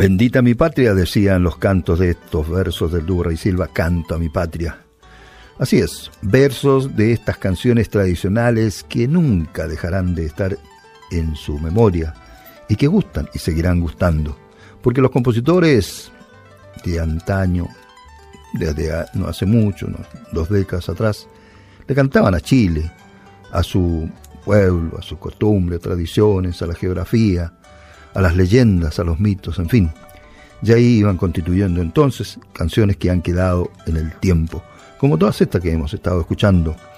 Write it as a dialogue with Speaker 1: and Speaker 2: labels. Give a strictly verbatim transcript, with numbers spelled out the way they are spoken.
Speaker 1: Bendita mi patria, decían los cantos de estos versos del Dúo Rey Silva, canto a mi patria. Así es, versos de estas canciones tradicionales que nunca dejarán de estar en su memoria y que gustan y seguirán gustando, porque los compositores de antaño, desde no hace mucho, ¿no? dos décadas atrás, le cantaban a Chile, a su pueblo, a sus costumbres, tradiciones, a la geografía, a las leyendas, a los mitos, en fin. Ya ahí iban constituyendo entonces canciones que han quedado en el tiempo, como todas estas que hemos estado escuchando.